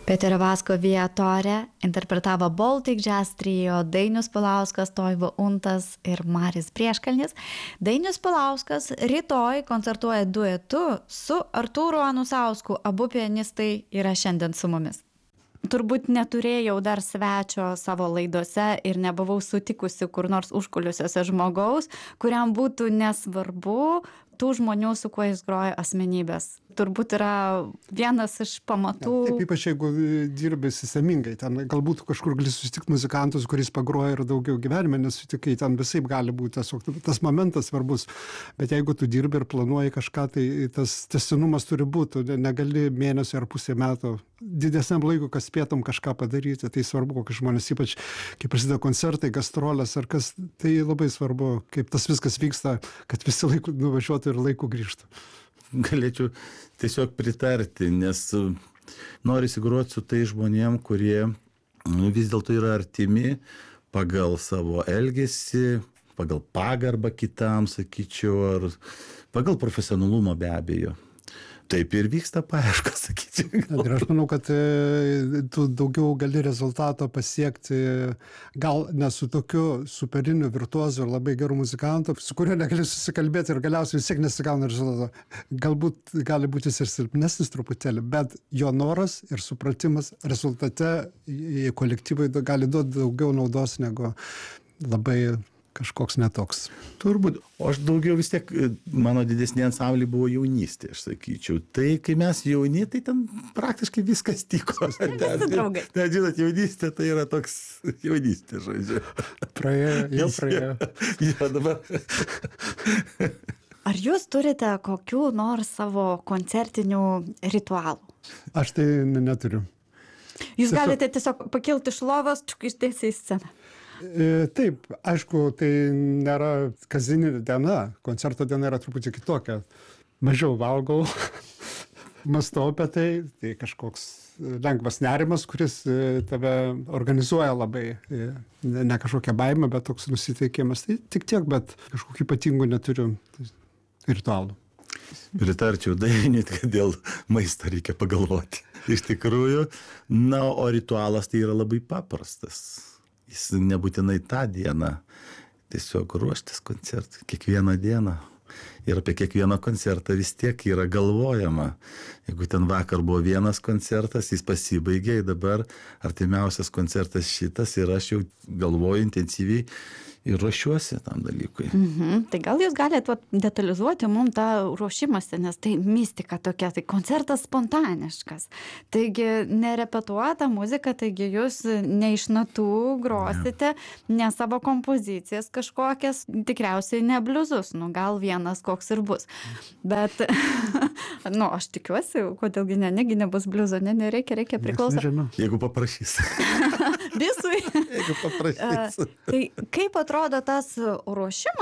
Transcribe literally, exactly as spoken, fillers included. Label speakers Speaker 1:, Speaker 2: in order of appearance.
Speaker 1: Peterio Vasko Via Tore interpretavo Baltic Jazz Trio Dainius Paulauskas, Toivo Untas ir Maris Prieškalnis. Dainius Paulauskas rytoj koncertuoja duetu su Artūru Anusausku. Abu pianistai yra šiandien su mumis. Turbūt neturėjau dar svečio savo laidose ir nebuvau sutikusi kur nors užkulisiuose žmogaus, kuriam būtų nesvarbu tų žmonių, su kuo jis groja, asmenybės. Turbūt yra vienas iš pamatų.
Speaker 2: Taip, ypač jeigu dirbi sistemingai, ten galbūt kažkur gali susitikti muzikantus, kuris pagroja ir daugiau gyvenime nesutikai, ten visaip gali būti, tiesiog tas momentas svarbus. Bet jeigu tu dirbi ir planuoji kažką, tai tas tęstinumas turi būti, negali mėnesio ar pusę metų didesniam laikui, kad spėtum kažką padaryti, tai svarbu, kokie žmonės, ypač kai prasideda koncertai, gastrolės ar kas, tai labai svarbu, kaip tas viskas vyksta, kad visi laiku nuvažiuotų ir laiku grįžtų.
Speaker 3: Galėčiau tiesiog pritarti, nes norisi groti su tai žmonėm, kurie nu, vis dėlto yra artimi pagal savo elgesį, pagal pagarbą kitam, sakyčiau, ar pagal profesionalumą be abejo. Taip ir vyksta paieškas, sakyčiau.
Speaker 2: Ir aš manau, kad tu daugiau gali rezultato pasiekti, gal ne su tokiu superiniu virtuozu ir labai geru muzikantu, su kuriuo negali susikalbėti ir galiausiai vis tiek nesigauna rezultato. Galbūt gali būti jis ir silpnesnis truputėlį, bet jo noras ir supratimas rezultate kolektyvui gali duoti daugiau naudos negu labai kažkoks netoks.
Speaker 3: Turbūt. O aš daugiau vis tiek, mano didesnė ansambliai buvo jaunystė, aš sakyčiau. Tai kai mes jauni, tai ten praktiškai viskas tiko.
Speaker 1: Visi draugai.
Speaker 3: Ten, žinot, jaunystė tai yra toks jaunystė, žodžiu.
Speaker 2: Praėjo, jau praėjo.
Speaker 3: Jo, dabar.
Speaker 1: Ar jūs turite kokių nors savo koncertinių ritualų?
Speaker 2: Aš tai neturiu.
Speaker 1: Jūs tiesiog galite tiesiog pakilti iš lovos, čuk išdėsi į sceną.
Speaker 2: Taip, aišku, tai nėra kasdieninė diena, koncerto diena yra truputį kitokia. Mažiau valgau, mąstau apie tai, tai kažkoks lengvas nerimas, kuris tave organizuoja labai, ne kažkokia baimė, bet toks nusiteikimas. Tai tik tiek, bet kažkokių ypatingų neturiu ritualų.
Speaker 3: Pritarčiau Dainiui, kad dėl maisto reikia pagalvoti. Iš tikrųjų, na, o ritualas tai yra labai paprastas. Jis nebūtinai tą dieną, tiesiog ruoštis koncertui kiekvieną dieną. Ir apie kiekvieną koncertą vis tiek yra galvojama. Jeigu ten vakar buvo vienas koncertas, jis pasibaigė, dabar artimiausias koncertas šitas ir aš jau galvoju intensyviai ir ruošiuosi tam dalykui.
Speaker 1: Mhm. Tai gal jūs galite detalizuoti mums tą ruošimąsi, nes tai mistika tokia, tai koncertas spontaniškas. Taigi nerepetuota muzika, taigi jūs ne iš natų grosite, ne, ne savo kompozicijas kažkokias, tikriausiai ne bliuzus, nu gal vienas koks ir bus. Bet, nu, aš tikiuosi, kodėlgi ne, negi nebus bliuzo, ne, nereikia, reikia priklauso.
Speaker 3: Jeigu paprašys.
Speaker 1: Visui.
Speaker 3: Jeigu paprašys.
Speaker 1: Tai kaip atrodo tas ruošimas?